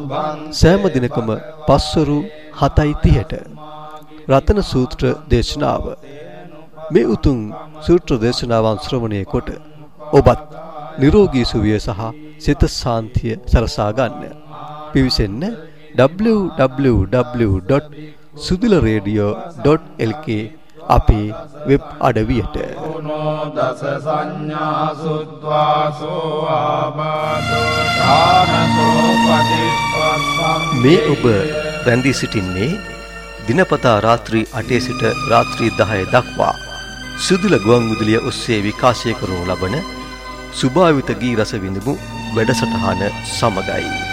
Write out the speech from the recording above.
සෑම දිනකම පස්වරු 7:30ට රතන සූත්‍ර දේශනාව. මේ උතුම් සූත්‍ර දේශනාවන් ශ්‍රවණය කොට ඔබත් නිරෝගී සුවය සහ සිත ශාන්තිය සලසා ගන්න. පිවිසෙන්න www.sudilaradio.lk අපේ වෙබ් අඩවියට. දස සංඥා සුද්වාසෝ ආබාධෝ ධානසෝ පටිච්චසමුප්පාදෝ. මේ ඔබ රැඳී සිටින්නේ දිනපතා රාත්‍රී 8 සිට රාත්‍රී 10 දක්වා සුදුල ගුවන් විදුලිය ඔස්සේ විකාශය කරනු ලබන සුභාවිත ගී රස විඳමු වැඩසටහන සමගයි.